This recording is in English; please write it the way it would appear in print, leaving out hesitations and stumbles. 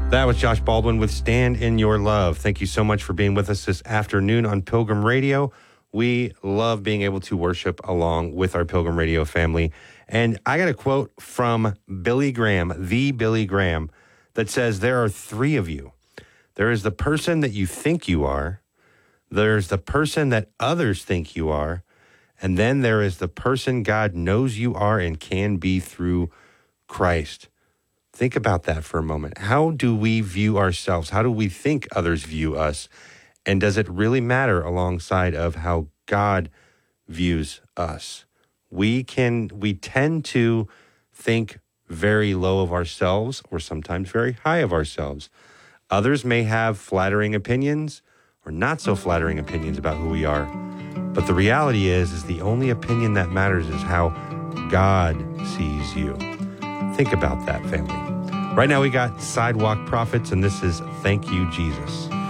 That was Josh Baldwin with Stand in Your Love. Thank you so much for being with us this afternoon on Pilgrim Radio. We love being able to worship along with our Pilgrim Radio family. And I got a quote from Billy Graham, the Billy Graham, that says, there are three of you. There is the person that you think you are. There's the person that others think you are. And then there is the person God knows you are and can be through Christ. Think about that for a moment. How do we view ourselves? How do we think others view us? And does it really matter alongside of how God views us? We tend to think very low of ourselves or sometimes very high of ourselves. Others may have flattering opinions or not so flattering opinions about who we are. But the reality is the only opinion that matters is how God sees you. Think about that, family. Right now we got Sidewalk Prophets, and this is Thank You, Jesus.